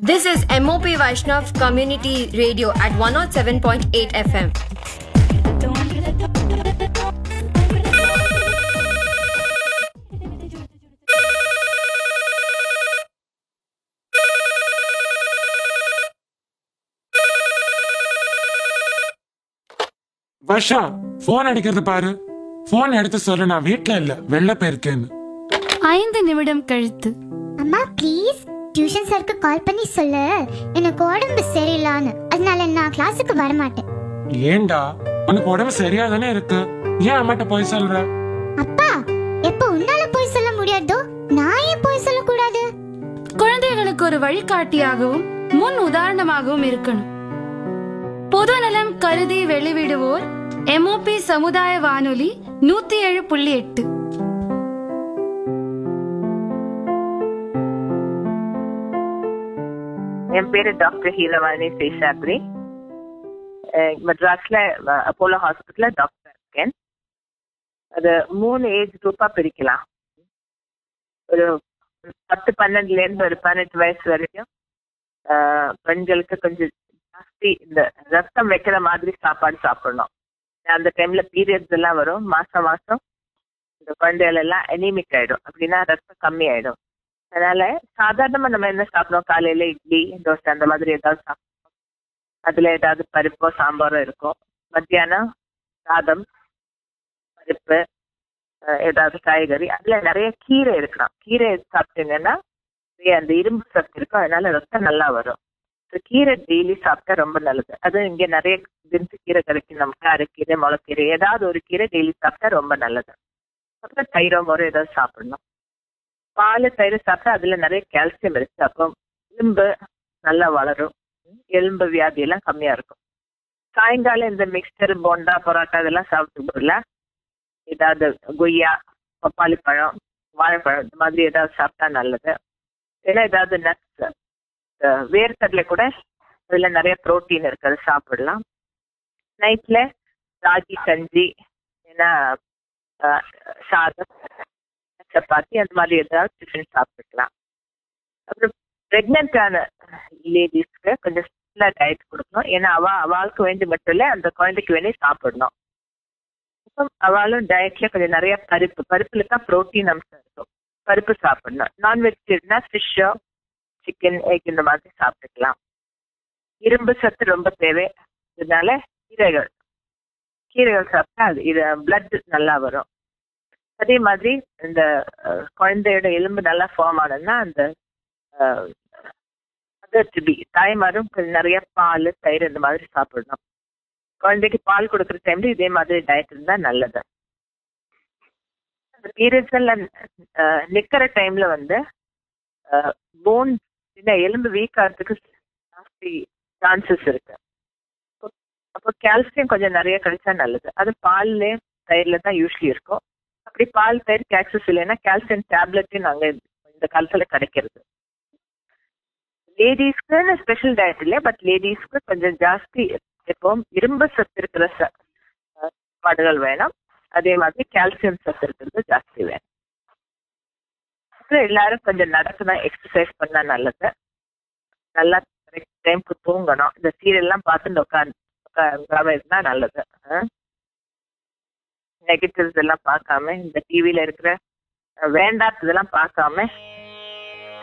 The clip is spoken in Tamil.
This is MOP Vaishnav Community Radio at 107.8 FM. Varsha, phone அடிக்கிறது பாரு. போன் எடுத்து சொல்லு, நான் வீட்ல இல்ல, வெளில போயிருக்கேன்னு. 5 நிமிடம் கழித்து. அம்மா ப்ளீஸ் டியூஷன் சாருக்கு கால் பண்ணி சொல்லு, எனக்கு உடம்பு சரியில்லைன்னு, அதனால நான் கிளாஸுக்கு வர மாட்டேன். ஏண்டா, உனக்கு உடம்பு சரியா தானே இருக்கு, ஏன் அம்மாட்ட போய் சொல்ற? அப்பா, எப்ப உன்னால போய் சொல்ல முடியாதோ நான் ஏன் போய் சொல்லக்கூடாது? குழந்தைகளுக்கு ஒரு வழிகாட்டியாகவும் முன் உதாரணமாகவும் இருக்கணும். பொதுநலம் கருதி வெளிவிடுவோர் MOP சமுதாய வானொலி 107.8. என் பேரு டாக்டர் ஹீலவாணி சேஷாத்ரி. மெட்ராஸ்ல அப்போலோ ஹாஸ்பிட்டல்ல டாக்டர் இருக்கேன். அது 3 ஏஜ் குரூப்பா பிரிக்கலாம். ஒரு 10-12 இருந்து ஒரு 18 வயசு வரைக்கும் பெண்களுக்கு கொஞ்சம் ஜாஸ்தி இந்த ரத்தம் வைக்கிற மாதிரி சாப்பாடு சாப்பிடணும். அந்த டைம்ல பீரியட்ஸ் எல்லாம் வரும். மாசம் இந்த குழந்தைகள் எல்லாம் அனீமிக் ஆயிடும், அப்படின்னா ரத்தம் கம்மி ஆயிடும். அதனால சாதாரணமா நம்ம என்ன சாப்பிடுவோம், காலையில இட்லி தோசை அந்த மாதிரி ஏதாவது சாப்பிடுவோம். அதுல ஏதாவது பருப்போ சாம்பாரோ இருக்கும். மத்தியானம் சாதம், பருப்பு, ஏதாவது காய்கறி, அதுல நிறைய கீரை இருக்கலாம். கீரை சாப்பிட்டீங்கன்னா அந்த இரும்பு சத்து இருக்கும், அதனால ரத்தம் நல்லா வரும். கீரை டெய்லி சாப்பிட்டா ரொம்ப நல்லது. அது இங்க நிறைய தினசு கீரை கிடைக்கும், நமக்கு அரைக்கீரை, முளைக்கீரை, ஏதாவது ஒரு கீரை டெய்லி சாப்பிட்டா ரொம்ப நல்லது. அப்புறம் தயிரோ மோரோ ஏதாவது சாப்பிடணும். பால் தயிர் சாப்பிட்டா அதுல நிறைய கால்சியம் இருக்கு. அப்போ எலும்பு நல்லா வளரும், எலும்பு வியாதி எல்லாம் கம்மியா இருக்கும். சாயங்காலம் இந்த மிக்சர், போண்டா, பரோட்டா இதெல்லாம் சாப்பிட்டு ஏதாவது கொய்யா, பப்பாளி பழம், வாழைப்பழம் இந்த மாதிரி ஏதாவது சாப்பிட்டா நல்லது. ஏன்னா ஏதாவது நட்ஸ், வேர்க்கடலை கூட அதுல நிறைய புரோட்டீன் இருக்கு, அது சாப்பிடலாம். நைட்ல ராகி கஞ்சி, ஏன்னா சாதம், சப்பாத்தி அந்த மாதிரி ஏதாவது டிஃபன் சாப்பிட்டுக்கலாம். அப்புறம் பிரெக்னென்டான லேடிஸ்க்கு கொஞ்சம் ஸ்பெஷலா டயட் கொடுக்கணும். ஏன்னா அவளுக்கு வேண்டி மட்டும் இல்லை, அந்த குழந்தைக்கு வேண்டி சாப்பிடணும். அவளும் டயட்ல கொஞ்சம் நிறைய பருப்புல தான் புரோட்டீன் அம்சம் இருக்கும், பருப்பு சாப்பிடணும். நான்வெஜிடேரியனா ஃபிஷ்ஷோ, சிக்கன், எக் இந்த மாதிரி சாப்பிட்டுக்கலாம். இரும்பு சத்து ரொம்ப தேவை, இதனால கீரைகள் சாப்பிட்டா இது பிளட் நல்லா வரும். அதே மாதிரி இந்த குழந்தையோட எலும்பு நல்லா ஃபார்ம் ஆனதுன்னா அந்த தாய்மாரும் கொஞ்சம் நிறைய பால், தயிர் இந்த மாதிரி சாப்பிடணும். குழந்தைக்கு பால் கொடுக்குற டைம்ல இதே மாதிரி டயட் இருந்தா நல்லது. அந்த பீரியட்ஸ் எல்லாம் நிக்கிற டைம்ல போன் எலும்பு வீக் ஆகிறதுக்கு ஜாஸ்தி சான்சஸ் இருக்கு. அப்போ கால்சியம் கொஞ்சம் நிறைய கிடைச்சா நல்லது. அது பால்ல தயிர்ல தான் யூஸ்வலி இருக்கும். அப்படி பால், தயிர் ஆக்சஸ் இல்லைன்னா கால்சியம் டேப்லெட்டும் நாங்க இந்த காலத்துல கிடைக்கிறது. லேடிஸ்க்கு ஸ்பெஷல் டயட் இல்லை, பட் லேடிஸ்க்கு கொஞ்சம் ஜாஸ்தி எப்பவும் இரும்பு சத்து இருக்கிற சாப்பாடுகள் வேணும். அதே மாதிரி கால்சியம் சத்து இருக்கிறது ஜாஸ்தி வேணும். எல்லாரும் கொஞ்சம் நடக்கணும், எக்ஸசைஸ் பண்ணா நல்லது. நல்லா கரெக்ட் டைமுக்கு தூங்கணும். இந்த சீரியல் எல்லாம் பார்த்துட்டு உட்காந்து இருந்தா நல்லது. நெகட்டிவ்ஸ் எல்லாம் பார்க்காம, இந்த டிவியில இருக்கிற வேண்டாததெல்லாம் பார்க்காம